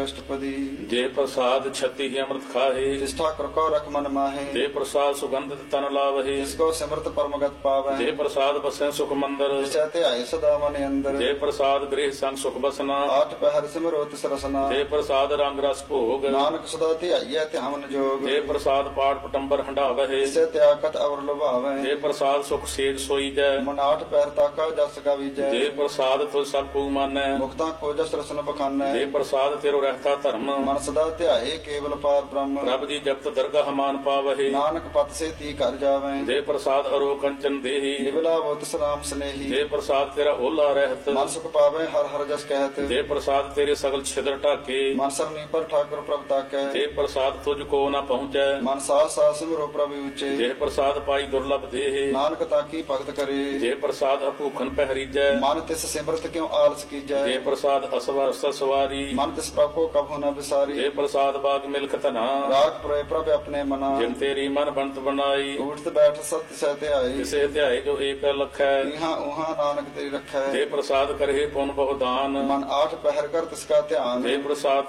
अष्टपदी। जे प्रसाद छति ही अमृत खाहे, जिस ठाकुर को रख मन माहे, जे प्रसाद सुगंधित तन लावहे, जिसको सिमरत परमगत पावै, जे प्रसाद बसे सुख मंदिर, जिसै ध्याए सदा मन अंदर। जे प्रसाद गृह संग सुख बसना, आठ पहर सिमरो तिस रसना, जे प्रसाद रंग रस भोग, नानक सदा ध्याइयै ध्यान जोग। जे प्रसाद पाठ पटंबर हंडावहे, जिसै त्यागत अवर लुभावै, जे प्रसाद सुख सेज सोई जै, मन आठ पहर ताका जस गावीजै। जे प्रसाद तुझ सब को मानै, मुक्ता को जस रसन बखानै, जे प्रसाद तेरो रहता धर्म, मन सदा ध्याए केवल पार ब्रह्म। प्रभ जी जपत दरगाह मान पावहे, नानक पत से ती कर जावै, जे प्रसाद अरो कंचन देहि, निबला वो तिस राम स्नेही। जे प्रसाद तेरा ओला रहत, मन सुख पावै हर हर जस कहत, जे प्रसाद तेरे सगल छिद्र ढाके, मन सरनी पर ठाकुर प्रभ ताकै। जे प्रसाद तुझको न पहुँचै, मन सास सास सिमरो प्रभु ऊंचे, जे प्रसाद पाई दुर्लभ देहि, नानक ताकी भगत करे। जे प्रसाद अभूखन पहरीजै, मन तिस सिमरत क्यों आलस कीजै, जे प्रसाद असवर सवारी, मन तिस प्रभ को कभू न बिसारी। जे प्रसाद बाग मिल्क धना, राग पुरे प्रभ अपने मना, जिन तेरी मन बनत बनाई, उठत बैठ सत्य सह ध्याई। किसे ध्याय जो एक लखै, इहाँ उहाँ नानक तेरी रखै, जे प्रसाद करहे पुन बहु दान, मन आठ पहर कर तिसका ध्यान। जे प्रसाद